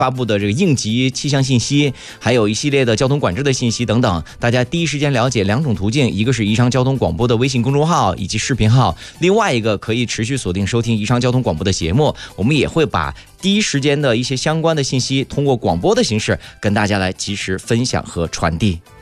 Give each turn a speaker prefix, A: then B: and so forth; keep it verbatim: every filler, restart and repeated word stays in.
A: 发布的这个应急气象信息，还有一系列的交通管制的信息等等，大家第一时间了解两种途径，一个是宜昌交通广播的微信公众号以及视频号，另外一个可以持续锁定收听宜昌交通广播的节目，我们也会把第一时间的一些相关的信息通过广播的形式跟大家来及时分享和传递。